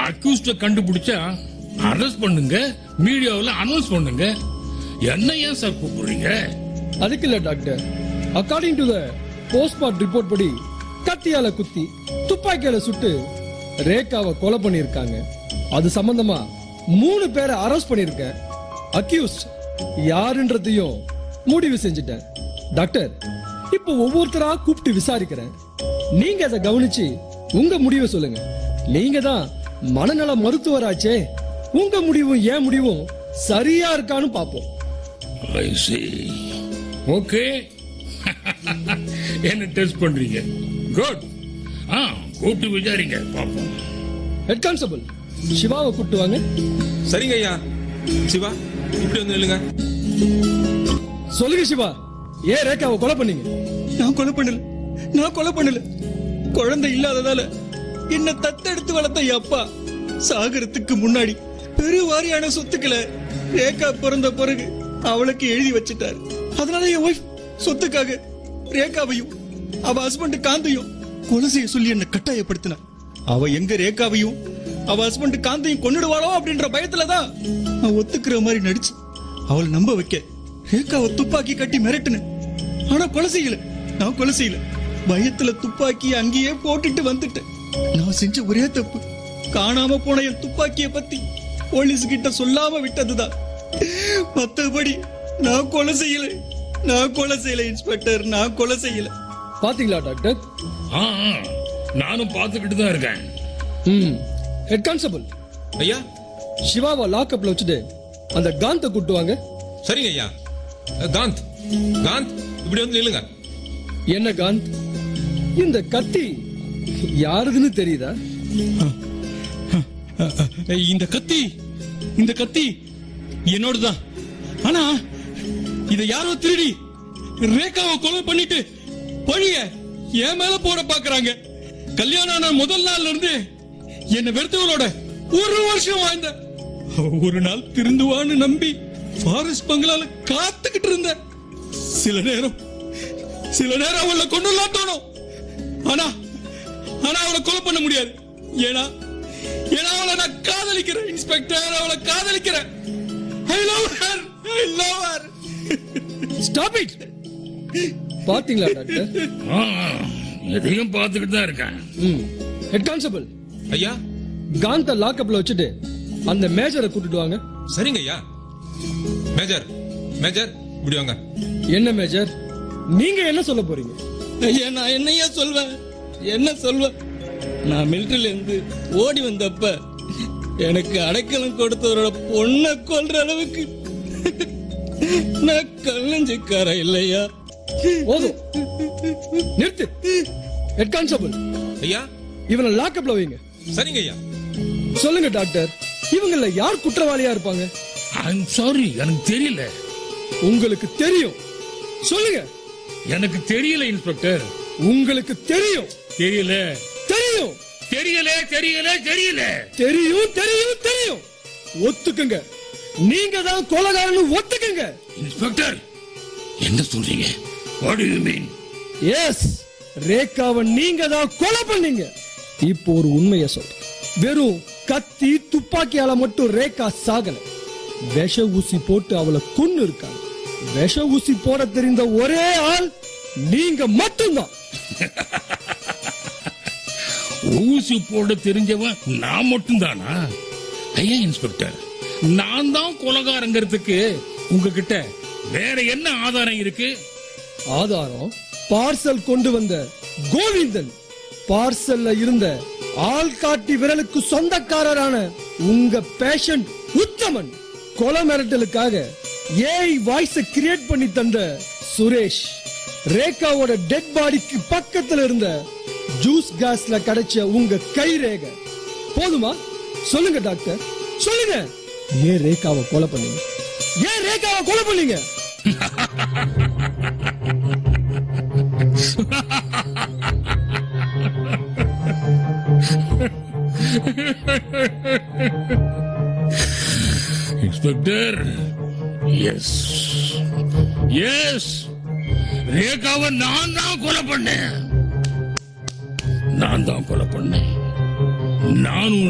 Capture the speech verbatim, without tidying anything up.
அக்யூஸ்ட கண்டுபிடிச்சா அரெஸ்ட் பண்ணுங்க, மீடியாவில் அனௌன்ஸ் பண்ணுங்க. என்ன ஏன் சார் கூப்பிடுறீங்க? அதுக்கு இல்ல doctor. According to the போஸ்ட்மார்ட் report படி கத்தியால குத்தி துப்பாக்கியால சுட்டு ரேகாவை கொலை பண்ணிருக்காங்க. அது சம்பந்தமா மூணு பேரை அரெஸ்ட் பண்ணிருக்கேன். அக்யூஸ்ட் யாருன்றதையும் முடிவு செஞ்சுட்டேன். டாக்டர், இப்போ ஒவ்வொருத்தரா கூப்பிட்டு விசாரிக்கிறேன். நீங்க அதை கவனிச்சு உங்க முடிவை சொல்லுங்க. நீங்க தான் மனநல மருத்துவராச்சே. உங்க முடிவும் ஏன் முடிவும் சரியா இருக்கான்னு பாப்போம். I see. ஓகே. என்ன டெஸ்ட் பண்றீங்க? குட். ஆ, கூப்பிட்டு விசாரிங்க பாப்போம். ஹெட் கான்ஸ்டபிள் சிவாவை கூப்பிட்டு வாங்க. சரிங்க ஐயா. சிவா, இப்படி வந்து நில்லுங்க. சொல்லுங்க சிவா, ஏன் ரேகாவை கொலை பண்ணீங்க? நான் கொலை பண்ணல நான் கொலை பண்ணல குழந்தை இல்லாததால என்ன தத்தெடுத்து வளர்த்த என் அப்பா சாகரத்துக்கு முன்னாடி பெருவாரியான சொத்துக்களை ரேகா பிறந்த பிறகு அவளுக்கு எழுதி வச்சிட்டாரு. அதனால என் ஒய்ஃப் சொத்துக்காக ரேகாவையும் அவ ஹஸ்பண்ட் காந்தையும் கொலை செய்ய சொல்லி என்ன கட்டாயப்படுத்தினா. அவ எங்க ரேகாவையும் அவ ஹஸ்பண்ட் காந்தையும் கொன்னுடுவாளோ அப்படின்ற பயத்துலதான் நான் ஒத்துக்கிற மாதிரி நடிச்சு அவளை நம்ப வைக்க ரேகாவை துப்பாக்கி கட்டி மிரட்டினேன். ஆனா கொலை செய்யல நான் கொலை செய்யல. பயத்துல துப்பாக்கி அங்கேயே போட்டுட்டு வந்துட்டேன். நான் செஞ்ச ஒரே தப்பு காணாம போன என் துப்பாக்கிய பத்தி போலீஸ் கிட்ட சொல்லாம விட்டதுதான். மத்தபடி நான் கொலை செய்யல நான் கொலை செய்யல இன்ஸ்பெக்டர், நான் கொலை செய்யல. பாத்தீங்களா டாக்டர்? ஆ, ஆ, நானும் பார்த்துக்கிட்டு தான் இருக்கேன். ம். ஹெட் கான்ஸ்டபிள் ஐயா. சிவாவை லாக்அப்ல வச்சுட்டு அந்த காந்த கூட்டு வாங்க. சரிங்க ஐயா. காந்த், காந்த், இப்படி வந்து நில்லுங்க. என்ன காந்த், இந்த கத்தி யாருதுன்னு தெரியுதா? இந்த கத்தி இந்த கத்தி என்னோடதான். ஆனா இத யாரோ திருடி ரேகாவை கொலை பண்ணிட்டு பழிய என் மேல போட பாக்குறாங்க. கல்யாணம் ஆன முதல் நாள்ல இருந்து என்ன வெறுத்தவளோட ஒரு வருஷம் வாழ்ந்த. ஒரு நாள் திருந்துவான்னு நம்பி ஃபாரஸ்ட் பங்களால காத்துக்கிட்டு இருந்த. சில நேரம் சில நேரம் அவளை கொண்டுலாம் தோணும். ஆனா ஆனா அவளை கொலை பண்ண முடியாது. ஏன்னா ஏன்னா அவளை நான் காதலிக்கிறேன் இன்ஸ்பெக்டர், அவளை காதலிக்கிறேன். I love her. I love her. Stop it. பாத்தீங்களா டாக்டர்? ஆ, ஆ, எதையும் பார்த்துக்கிட்டு தான் இருக்கேன். ம். ஹெட் கான்ஸ்டபிள் ஐயா. காந்த லாக்அப்ல வச்சுட்டு அந்த மேஜரை கூட்டிட்டு வாங்க. சரிங்க ஐயா. மேஜர், மேஜர், இப்படி வாங்க. என்ன மேஜர், நீங்க என்ன சொல்ல போறீங்க? ஐயா, நான் என்னையா சொல்வேன் என்ன சொல்வேன் நான் மிலிட்டரியில இருந்து ஓடி வந்தப்ப எனக்கு அடைக்கலம் கொடுத்தவரோட பொண்ணை கொல்ற அளவுக்கு நான் கல்லஞ்சிக்கார இல்லையா. போதும், நிறுத்து. ஹெட் கான்ஸ்டபிள் ஐயா. இவனை லாக்அப்ல வைங்க. சரிங்க ஐயா. சொல்லுங்க டாக்டர், இவங்கள யார் குற்றவாளியா இருப்பாங்க? ஐம் சாரி, எனக்கு தெரியல. உங்களுக்கு தெரியும், சொல்லுங்க. எனக்கு தெரியல இன்ஸ்பெக்டர். உங்களுக்கு தெரியும் தெரியல தெரியும் தெரியல தெரியல தெரியல தெரியும் தெரியும் தெரியும். ஒத்துக்குங்க, நீங்க தான் கொலைகாரன்னு ஒத்துக்குங்க. இன்ஸ்பெக்டர், என்ன சொல்றீங்க? What do you mean? S, ரேகாவை நீங்க தான் கொலை பண்ணீங்க. இப்போ ஒரு உண்மையை சொல்றேன். வெறும் கத்தி துப்பாக்கியால மட்டும் ரேகா சாகல. விஷ ஊசி போட்டு அவளை கொன்னு இருக்காங்க. விஷ ஊசி போட தெரிந்த ஒரே ஆள் நீங்க மட்டும்தான். ஊசி போட தெரிஞ்சவன் நான் மட்டும்தானா? ஐயா இன்ஸ்பெக்டர், நான் தான் கொலைகாரங்கிறதுக்கு உங்ககிட்ட வேற என்ன ஆதாரம் இருக்கு? ஆதாரம், பார்சல் கொண்டு வந்த கோவிந்தன், பார்சல்ல இருந்த ஆள்காட்டி விரலுக்கு சொந்தக்காரரான உங்க பேஷண்ட் உத்தமன், கொலை மிரட்டலுக்காக ஏஐ வாய்ஸ் கிரியேட் பண்ணி தந்த சுரேஷ், ரேகாவோட டெட் பாடிக்கு பக்கத்துல இருந்த ஜூஸ் காஸ்ல கிடைச்ச உங்க கை ரேகை. போதுமா? சொல்லுங்க டாக்டர், சொல்லுங்க. ஏன் ரேகாவை கொலை பண்ணீங்க? ஏன் ரேகாவை கொலை பண்ணீங்க? இன்ஸ்பெக்டர், எஸ் எஸ், ரேகாவை நான் தான் கொலை பண்ணேன். நான் தான் கொலை பண்ணேன். நான்